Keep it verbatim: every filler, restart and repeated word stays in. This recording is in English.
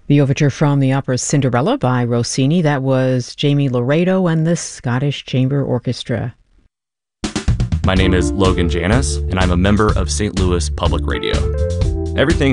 The overture from the opera Cinderella by Rossini. That was Jamie Laredo and the Scottish Chamber Orchestra. My name is Logan Janis, and I'm a member of Saint Louis Public Radio. Everything